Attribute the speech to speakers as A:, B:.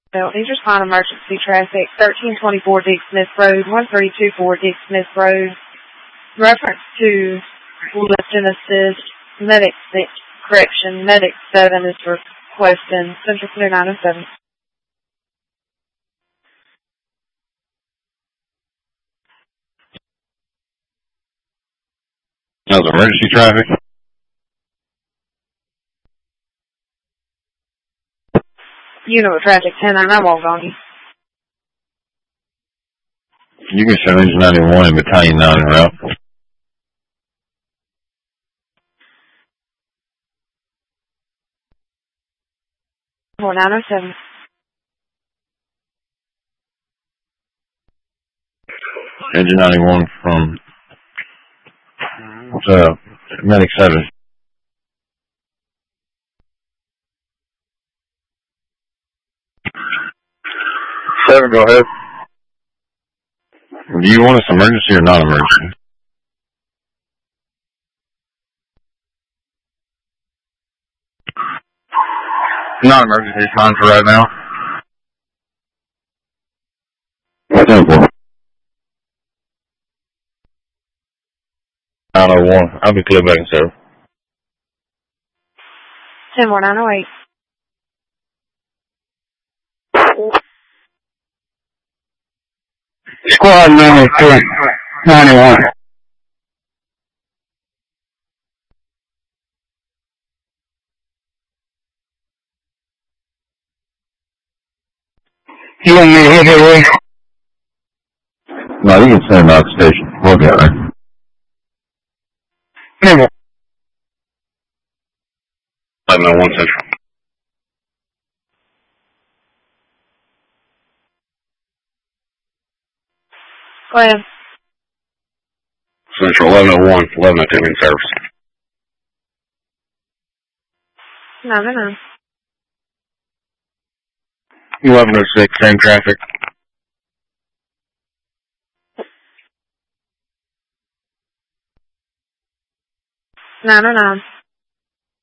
A: Please respond emergency traffic, 1324 Dick Smith Road, 1324 Dick Smith Road. Reference to Lifton Assist, Medic 6, correction, Medic 7 is requesting Central Clear 907.
B: That was emergency traffic?
A: Unit of Traffic 10-9, I'm all gone.
B: You can show engine 91 and battalion 9 en route.
A: For 907.
B: Engine 91 from Medic 7. 7, go ahead. Do you want us emergency or non-emergency? Non-emergency is fine for right now. Simple. 901. I'll be clear back in 7.
A: 10-908.
C: Squad number 91. You want me to hit it, Ray?
B: No, you can send him out to the station. We'll get there.
C: Number
B: 1101 Central.
A: Go ahead.
B: Central 1101, 1102 in service.
A: 909.
B: 1106, same traffic.
A: 909.